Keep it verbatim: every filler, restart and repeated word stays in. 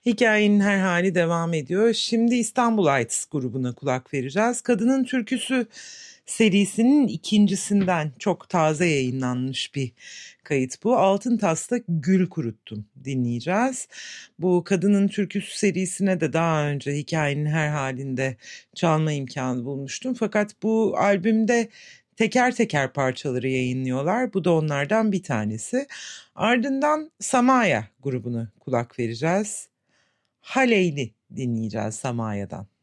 Hikayenin her hali devam ediyor. Şimdi İstanbulites grubuna kulak vereceğiz. Kadının Türküsü serisinin ikincisinden çok taze yayınlanmış bir kayıt bu. Altın Tas'ta Gül Kuruttum dinleyeceğiz. Bu Kadının Türküsü serisine de daha önce hikayenin her halinde çalma imkanı bulmuştum. Fakat bu albümde teker teker parçaları yayınlıyorlar. Bu da onlardan bir tanesi. Ardından Samaya grubuna kulak vereceğiz. Haleyli dinleyeceğiz Samaya'dan.